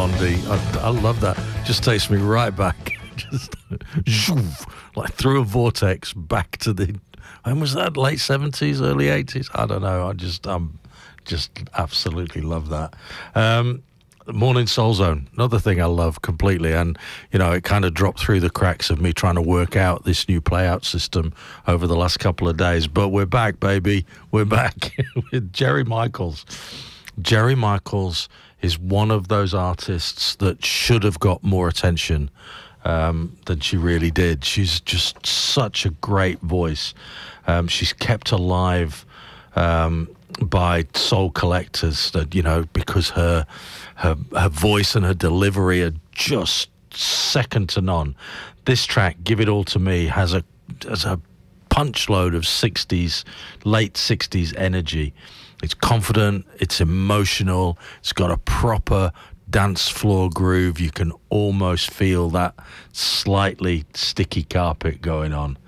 Blondie. I love that. Just takes me right back. Just like through a vortex back to the, when was that, late 70s, early 80s? I don't know. I just absolutely love that. Morning Soul Zone, another thing I love completely, and it kind of dropped through the cracks of me trying to work out this new playout system over the last couple of days. But we're back, baby. We're back with Jerry Michaels. Jerry Michaels is one of those artists that should have got more attention than she really did. She's just such a great voice. She's kept alive by soul collectors, that because her voice and her delivery are just second to none. This track, Give It All to Me, has a punch load of late 60s energy. It's confident, it's emotional, it's got a proper dance floor groove. You can almost feel that slightly sticky carpet going on.